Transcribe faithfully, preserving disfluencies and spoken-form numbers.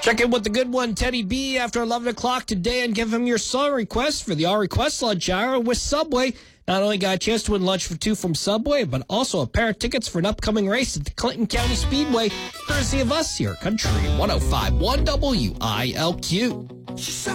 Check in with the good one, Teddy B, after eleven o'clock today and give him your song request for the All Request Lunch Hour with Subway. Not only got a chance to win lunch for two from Subway, but also a pair of tickets for an upcoming race at the Clinton County Speedway, courtesy of us here at Country one oh five point one W I L Q.